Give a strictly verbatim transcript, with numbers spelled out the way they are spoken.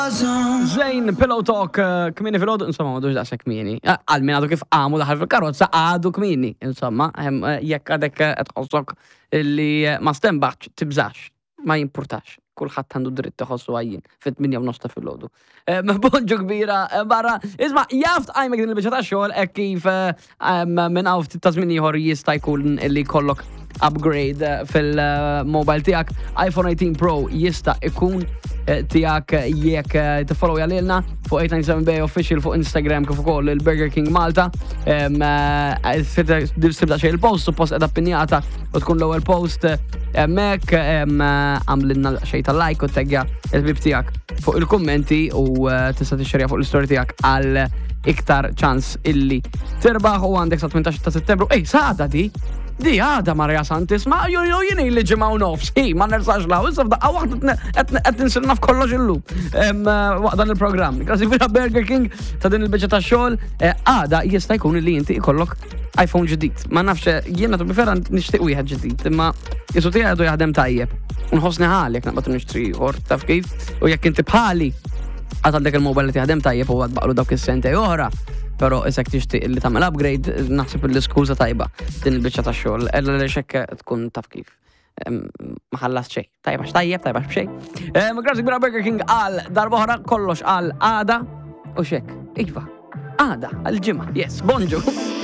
Zejn, Pillow Talk, eh, kmini fil-ħodu, insomma, madux daqsa kmini. Eh, Għalmin għadu kif għamu daħal fil-karozza, għadu kmini, insomma, em, eh, jekk għadek eh, tħossok li eh, ma stembax, tibżax, ma jimpurtax. Kulħadd għandu dritt tħossu għajjin, fit-minja u nosta fil-ħodu. Eh, Bonġu kbira, eh, barra, isma, jaft għajmek din il-bicċa ta' xogħol, e kif eh, em, minn għaw ftit ta' żmien ieħor jista' jkun li kollok upgrade eh, fil-mobile tiegħek. iPhone eighteen Pro jista' ikun eh, tiegħek jekk eh, tiffollow jalilna fuq eight ninety-seven Bay Official fuq Instagram kif ukoll il-Burger King Malta. Em, eh, Tibda xejn il-post, suppost qiegħda ppinjata u tkun l-ewwel post hemmhekk, em, eh, għamlilna xejn tal-like u teggja il-bib tiegħek fuq il-kummenti u eh, tista' tixxerja fuq l-story tiegħek għal iktar ċans illi tirbaħ u għandek sa tmintax ta' Settembru. Ej, saħda di! Di għada Marja Santis, ma jo jo jini li ġimaw nofs, hi, ma nersax law, issa f'daqqa waqt qed ninsilna f'kollox illu. Waqt dan il-programm. Grazie fira Burger King ta' din il-biċċa ta' xogħol, għada jista' jkun li inti ikollok iPhone ġdid. Ma nafx jiena tu bifera nixtieq wieħed ġdid, imma jisu tiegħi għadu jaħdem tajjeb. Unħossni ħali jekk naqbad nixtri or taf kif, u jekk inti bħali għad għandek il-mobile li jaħdem tajjeb u għad baqlu dawk is-sentej oħra. Pero isek tixtieq li tagħmel upgrade, naħseb l-iskuża tajba din il-biċċa tax-xogħol, ella li xekk tkun taf kif. Ma ħallas xejn. Tajba x'tajjeb, tajba x'xejn. Grazzi kbira Burger King għal darba oħra kollox għal għada u xekk. Iva, għada għal ġimgħa. Yes, bonġu.